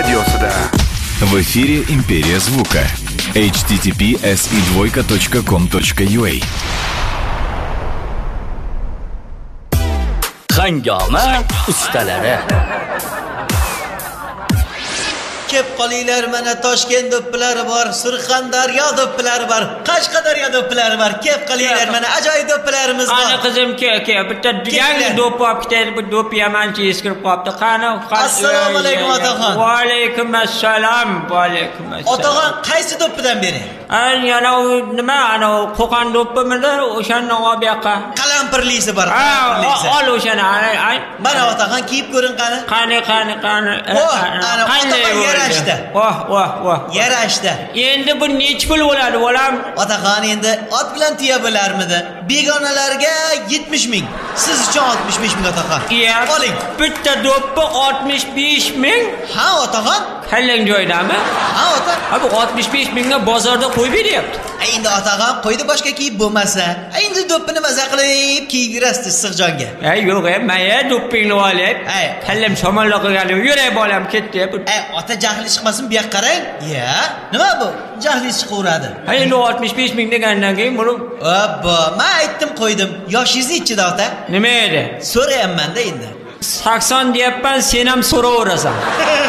radiosida. В эфире «Империя звука». https://2.com.ua Hangoma ustalari. Kep qolinglar, mana Toshkent do'ppilari bor, Surxondaryo do'ppilari bor, Qashqadaryo do'ppilari bor. Kep qolinglar, mana ajoyib do'ppilarimiz bor. Ana qizim, ke, bitta yangi do'p olib ketaylik, bu do'p yamanchi eskirib qolibdi. Qani? Assalomu alaykum otaxon. Va alaykum assalom. Va alaykum assalom. Otaxon, qaysi do'ppidan bering? Yana nima, ana Qo'qon do'ppimidi? O'shani olib yoqqa. Qalampirlisi bor. Ol o'shani. Mana otaxon kiyib ko'ring qani. Qani. Ana otaxon yarashdi. Voh. Yarashdi. Endi bu nech pul bo'ladi, bolam? Otaxon, endi ot bilan tuya bo'larmidi? Begonalarga 70 ming. Siz uchun 65 ming otaxon. Oling. Bitta do'ppi 65 ming? Ha otaxon. Kallang joydami? Ha ota. Ha bu 65 mingga bozorda qo'yib beryapti. Endi otaxon, qo'ydi boshqa kiyib bo'lmasa, endi do'ppini maza qilib kiyib yurasiz Sig'jonga. Yo'q, maya do'ppingni olib. Kallam shamollab qolganim, yuray bolam ketdi. Ota jahli chiqmasin, bu yoqqa qarang. Nima bu? Jahli chiqaveradi. Endi 65 ming degandan keyin buni obbo, men aytdim qo'ydim. Yoshingiz ichida ota. Nima edi? So'rayapman-da endi. 80 deyapman, sen ham so'raverasan.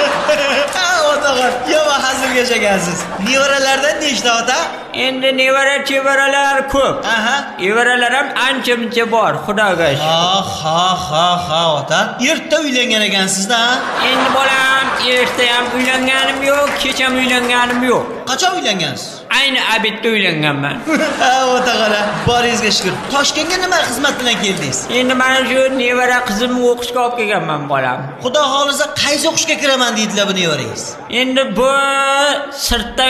Otaxon, yova hazilga ekansiz. Nevaralardan nechta ota? Endi nevara chevaralar ko'p. Evaralar ham ancha-muncha bor, xudoga shukr. Ha ota. Erta uylangan ekansiz-da? Endi bolam, erta ham uylanganim yo'q, kech ham uylanganim yo'q. Qachon uylangansiz? Ayni abidda uylanganman. Otaxon, boringizga shukr. Toshkentga nima xizmat bilan keldingiz? Endi mana shu nevara qizimni o'qishga olib kelganman, bolam. Xudo xolisa qaysi o'qishga kiraman deydilar bu nevarangiz? Endi bu sirtdan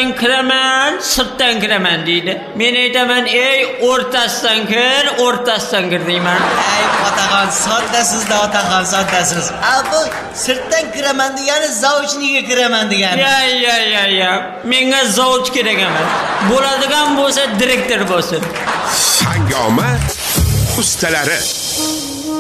kiraman deydi. Men aytaman, ey o'rtasidan kir deyman. Otaxon, soddasiz-da otaxon, soddasiz. Bu sirtdan kiraman degani zavchniga kiraman degani. Ya. Menga zavch kerak emas. Bo'ladigan bo'lsa direktor bo'lsin. Hangoma ustalari.